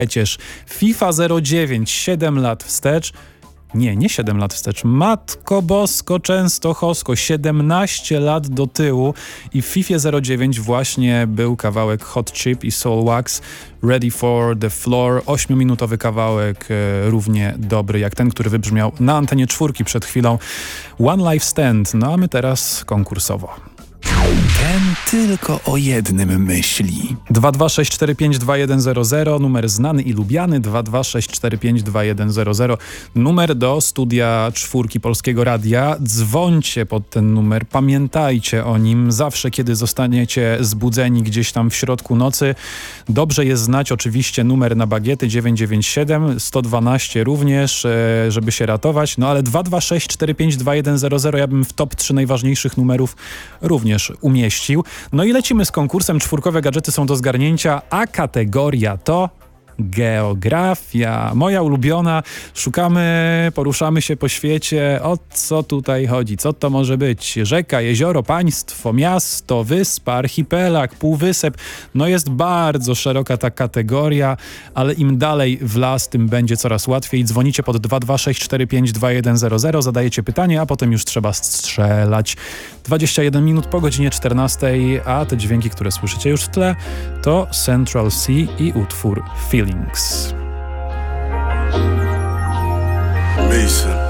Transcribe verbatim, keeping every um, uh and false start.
Przecież FIFA zero dziewięć, siedem lat wstecz. Nie, nie siedem lat wstecz. Matko Bosko Częstochowsko, siedemnaście lat do tyłu i w FIFA zero dziewięć właśnie był kawałek Hot Chip i Soul Wax Ready for the Floor. Ośmiominutowy kawałek, e, równie dobry jak ten, który wybrzmiał na antenie czwórki przed chwilą. One Life Stand. No a my teraz konkursowo. Ten tylko o jednym myśli. dwa dwa sześć cztery pięć dwa jeden zero zero, numer znany i lubiany, dwa dwa sześć cztery pięć dwa jeden zero zero, numer do studia czwórki Polskiego Radia. Dzwońcie pod ten numer, pamiętajcie o nim zawsze, kiedy zostaniecie zbudzeni gdzieś tam w środku nocy. Dobrze jest znać oczywiście numer na bagiety dziewięć dziewięć siedem, sto dwanaście również, żeby się ratować, no ale dwa dwa sześć cztery pięć dwa jeden zero zero ja bym w top trzy najważniejszych numerów również umieścił. No i lecimy z konkursem. Czwórkowe gadżety są do zgarnięcia, a kategoria to geografia. Moja ulubiona. Szukamy, poruszamy się po świecie. O co tutaj chodzi? Co to może być? Rzeka, jezioro, państwo, miasto, wyspa, archipelag, półwysep. No jest bardzo szeroka ta kategoria, ale im dalej w las, tym będzie coraz łatwiej. Dzwonicie pod dwa dwa sześć cztery pięć dwa jeden zero zero, zadajecie pytanie, a potem już trzeba strzelać. dwadzieścia jeden minut po godzinie czternastej, a te dźwięki, które słyszycie już w tle, to Central C i utwór Feelings. Mason.